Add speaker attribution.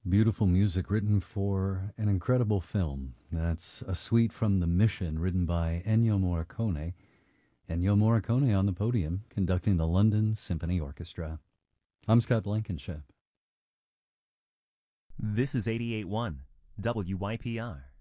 Speaker 1: Beautiful music written for an incredible film. That's a suite from The Mission, written by Ennio Morricone. Ennio Morricone on the podium, conducting the London Symphony Orchestra. I'm Scott Blankenship.
Speaker 2: This is 88.1 WYPR.